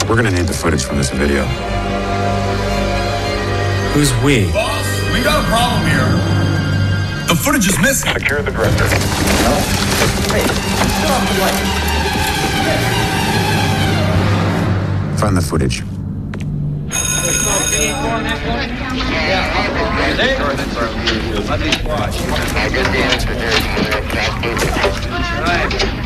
We're gonna need the footage from this video. Who's we? Boss, we got a problem here. The footage is missing. Secure the director. Find the footage. Yeah.